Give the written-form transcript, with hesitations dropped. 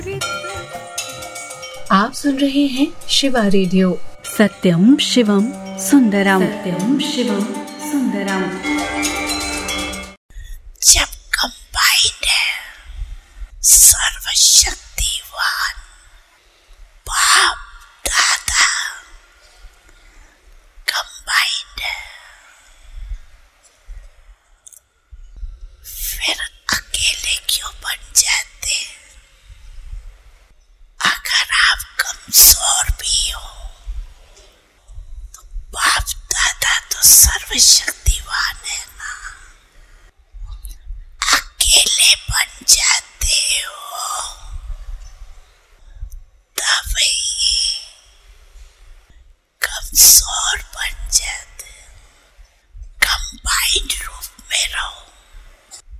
आप सुन रहे हैं शिवा रेडियो। सत्यम शिवम सुंदरम, सत्यम शिवम सुंदरम। जब कंबाइंड है सर्वशक्ति